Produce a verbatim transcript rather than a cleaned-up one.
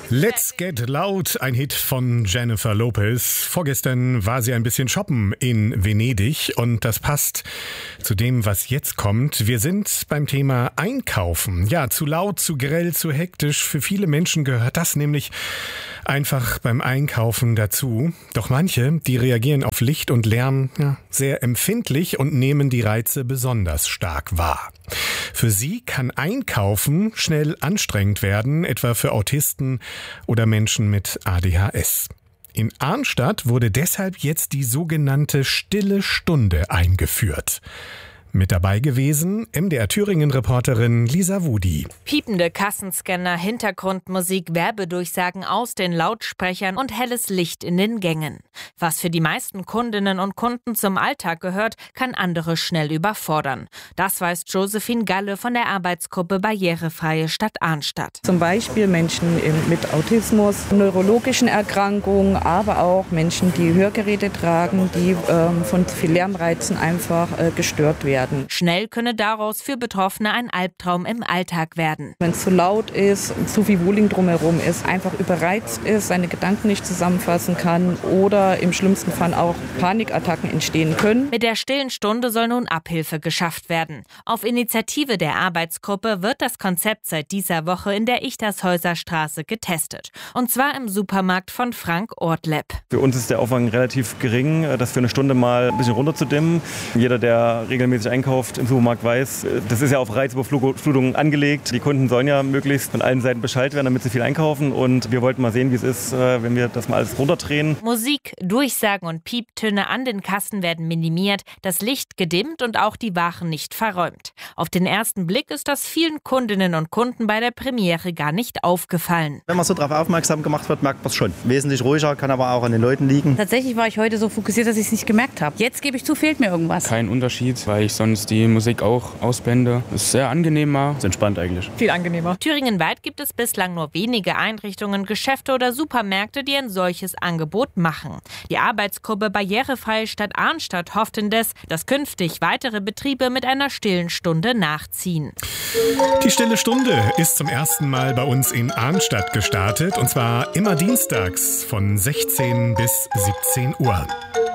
Let's Get Loud, ein Hit von Jennifer Lopez. Vorgestern war sie ein bisschen shoppen in Venedig und das passt zu dem, was jetzt kommt. Wir sind beim Thema Einkaufen. Ja, zu laut, zu grell, zu hektisch. Für viele Menschen gehört das nämlich einfach beim Einkaufen dazu. Doch manche, die reagieren auf Licht und Lärm ja, sehr empfindlich und nehmen die Reize besonders stark wahr. Für sie kann Einkaufen schnell anstrengend werden, etwa für Autisten oder Menschen mit A D H S. In Arnstadt wurde deshalb jetzt die sogenannte Stille Stunde eingeführt. Mit dabei gewesen M D R Thüringen-Reporterin Lisa Wudi. Piepende Kassenscanner, Hintergrundmusik, Werbedurchsagen aus den Lautsprechern und helles Licht in den Gängen. Was für die meisten Kundinnen und Kunden zum Alltag gehört, kann andere schnell überfordern. Das weiß Josephine Galle von der Arbeitsgruppe Barrierefreie Stadt Arnstadt. Zum Beispiel Menschen mit Autismus, neurologischen Erkrankungen, aber auch Menschen, die Hörgeräte tragen, die ähm, von viel Lärmreizen einfach äh, gestört werden. Schnell könne daraus für Betroffene ein Albtraum im Alltag werden. Wenn es zu laut ist, zu viel Wohling drumherum ist, einfach überreizt ist, seine Gedanken nicht zusammenfassen kann oder im schlimmsten Fall auch Panikattacken entstehen können. Mit der stillen Stunde soll nun Abhilfe geschafft werden. Auf Initiative der Arbeitsgruppe wird das Konzept seit dieser Woche in der Ichtershäuser Straße getestet. Und zwar im Supermarkt von Frank Ortleb. Für uns ist der Aufwand relativ gering, das für eine Stunde mal ein bisschen runterzudimmen. Jeder, der regelmäßig einkauft im Supermarkt weiß, das ist ja auf Reizüberflutung angelegt. Die Kunden sollen ja möglichst von allen Seiten Bescheid werden, damit sie viel einkaufen. Und wir wollten mal sehen, wie es ist, wenn wir das mal alles runterdrehen. Musik, Durchsagen und Pieptöne an den Kassen werden minimiert, das Licht gedimmt und auch die Waren nicht verräumt. Auf den ersten Blick ist das vielen Kundinnen und Kunden bei der Premiere gar nicht aufgefallen. Wenn man so darauf aufmerksam gemacht wird, merkt man es schon. Wesentlich ruhiger, kann aber auch an den Leuten liegen. Tatsächlich war ich heute so fokussiert, dass ich es nicht gemerkt habe. Jetzt gebe ich zu, fehlt mir irgendwas. Kein Unterschied, weil ich sonst die Musik auch ausblende. Ist sehr angenehmer. Ist entspannt eigentlich. Viel angenehmer. Thüringenweit gibt es bislang nur wenige Einrichtungen, Geschäfte oder Supermärkte, die ein solches Angebot machen. Die Arbeitsgruppe Barrierefreie Stadt Arnstadt hofft indes, dass künftig weitere Betriebe mit einer stillen Stunde nachziehen. Die Stille Stunde ist zum ersten Mal bei uns in Arnstadt gestartet und zwar immer dienstags von sechzehn bis siebzehn Uhr.